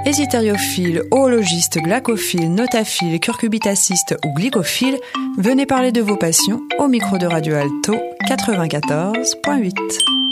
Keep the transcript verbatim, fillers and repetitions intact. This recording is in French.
Hésitériophile, oologiste, glacophile, notaphile, curcubitaciste ou glycophile, venez parler de vos passions au micro de Radio Alto quatre-vingt-quatorze virgule huit.